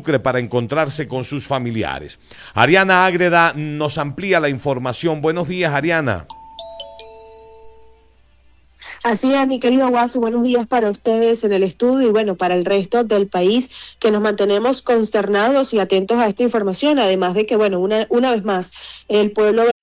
para encontrarse con sus familiares. Ariana Ágreda nos amplía la información. Buenos días, Ariana. Así es, mi querido Guaso, buenos días para ustedes en el estudio y bueno, para el resto del país, que nos mantenemos consternados y atentos a esta información, además de que, bueno, una vez más, el pueblo